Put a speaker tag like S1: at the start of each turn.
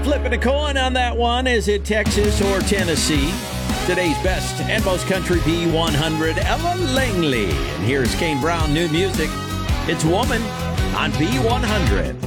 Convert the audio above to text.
S1: Flipping a coin on that one. Is it Texas or Tennessee? Today's best and most country B100, Ella Langley. And here's Kane Brown, new music. It's Woman on B100.